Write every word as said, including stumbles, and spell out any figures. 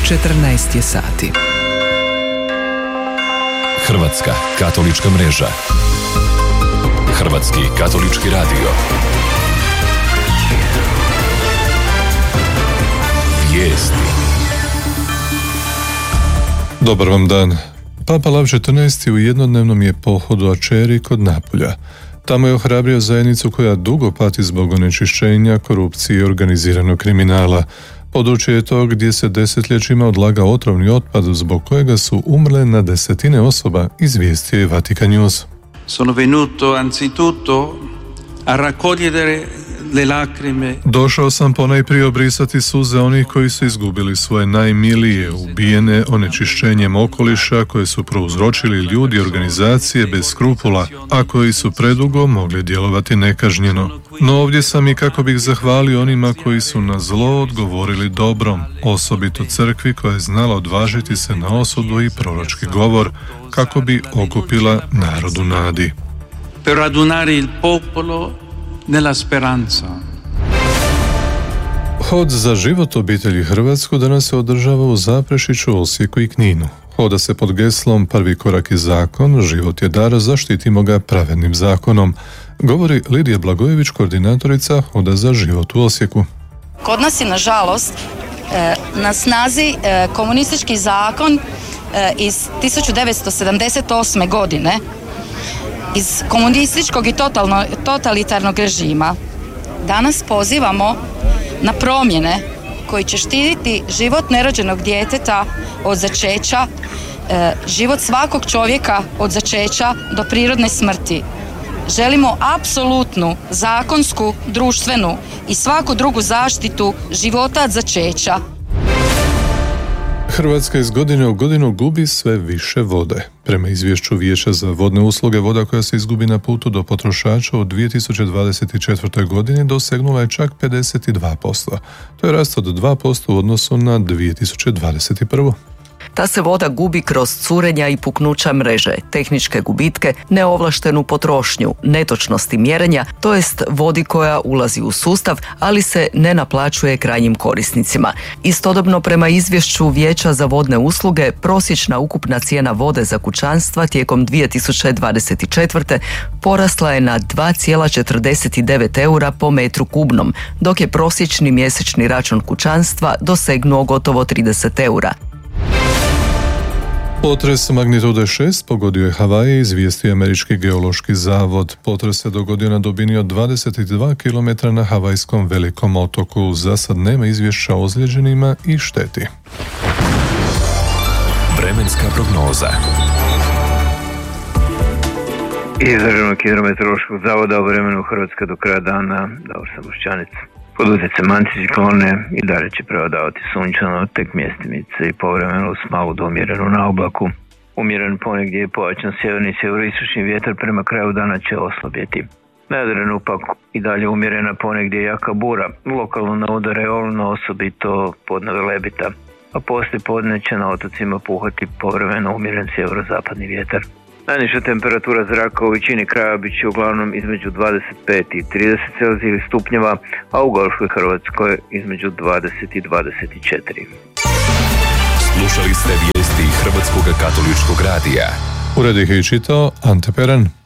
četrnaest je sati. Hrvatska katolička mreža. Hrvatski katolički radio. Vijesti. Dobar vam dan. Papa Lav četrnaesti u jednodnevnom je pohodu Aceri kod Napulja. Tamo je ohrabrio zajednicu koja dugo pati zbog onečišćenja, korupcije i organiziranog kriminala. Područje je to gdje se desetljećima odlaga otrovni otpad zbog kojega su umrle na desetine osoba, izvijestio je Vatikan News. Sono venuto anzitutto a raccogliere le lacrime. Došao sam ponajprije obrisati suze onih koji su izgubili svoje najmilije, ubijene onečišćenjem okoliša koje su prouzročili ljudi i organizacije bez skrupula, a koji su predugo mogli djelovati nekažnjeno. No ovdje sam i kako bih zahvalio onima koji su na zlo odgovorili dobrom, osobito crkvi koja je znala odvažiti se na osudu i proročki govor kako bi okupila narod u nadi. Per radunare il popolo nella speranza. Hod za život obitelji Hrvatsku danas se održava u Zaprešiću, Osijeku i Kninu. Hoda se pod geslom Prvi korak je zakon, život je dar, zaštitimo ga pravednim zakonom, govori Lidija Blagojević, koordinatorica Hoda za život u Osijeku. Kod nas je, nažalost, na snazi komunistički zakon iz tisuću devetsto sedamdeset osme. godine, iz komunističkog i totalno, totalitarnog režima. Danas pozivamo na promjene koji će štititi život nerođenog djeteta od začeća, e, život svakog čovjeka od začeća do prirodne smrti. Želimo apsolutnu, zakonsku, društvenu i svaku drugu zaštitu života od začeća. Hrvatska iz godine u godinu gubi sve više vode. Prema izvješću Vijeća za vodne usluge, voda koja se izgubi na putu do potrošača u dvije tisuće dvadeset četvrtoj. godini dosegnula je čak pedeset dva posto. To je rast od dva posto u odnosu na dvije tisuće dvadeset prvu. Ta se voda gubi kroz curenja i puknuća mreže, tehničke gubitke, neovlaštenu potrošnju, netočnosti mjerenja, to jest vodi koja ulazi u sustav, ali se ne naplaćuje krajnjim korisnicima. Istodobno, prema izvješću Vijeća za vodne usluge, prosječna ukupna cijena vode za kućanstva tijekom dvije tisuće dvadeset četvrte. porasla je na dva zarez četrdeset devet eura po metru kubnom, dok je prosječni mjesečni račun kućanstva dosegnuo gotovo trideset eura. Potres magnitude šest pogodio je Havaje, izvijestio Američki geološki zavod. Potres se dogodio na dubini od dvadeset dva kilometra na Havajskom velikom otoku. Za sad nema izvješća o ozlijeđenima i šteti. Vremenska prognoza. Iz Državnog hidrometeorološkog zavoda o vremenu Hrvatske do kraja dana, Davor Sabošćanic. Pod utjecajem anticiklone i dalje će prevladavati sunčano, tek mjestimice i povremeno s malo do umjerenu na oblaku. Umjeren ponegdje je pojačan sjeverni i sjeveroistočni vjetar prema kraju dana će oslabjeti. Na Jadranu pak i dalje umjerena ponegdje jaka bura, lokalno na udare olujno, osobito podne Velebita, a poslije podne će na otocima puhati povremeno umjeren sjeverozapadni vjetar. Najniža temperatura zraka u većini kraja bit će uglavnom između dvadeset pet i trideset celzijevih stupnjeva, a u Gorskoj Hrvatskoj između dvadeset i dvadeset četiri. Slušali ste vijesti Hrvatskog katoličkog radija. Ured ih je čitao Ante Peran.